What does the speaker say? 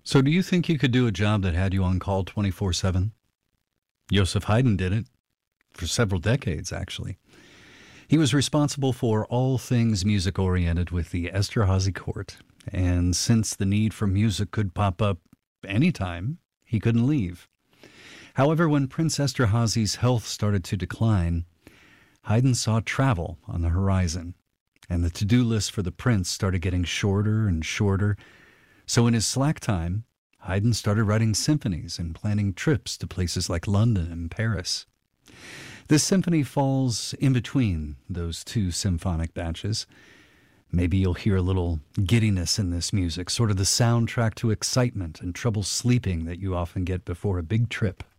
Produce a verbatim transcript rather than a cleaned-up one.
So do you think you could do a job that had you on call twenty-four seven? Joseph Haydn did it for several decades, actually. He was responsible for all things music-oriented with the Esterházy court, and since the need for music could pop up anytime, he couldn't leave. However, when Prince Esterházy's health started to decline, Haydn saw travel on the horizon, and the to-do list for the prince started getting shorter and shorter. So in his slack time, Haydn started writing symphonies and planning trips to places like London and Paris. This symphony falls in between those two symphonic batches. Maybe you'll hear a little giddiness in this music, sort of the soundtrack to excitement and trouble sleeping that you often get before a big trip.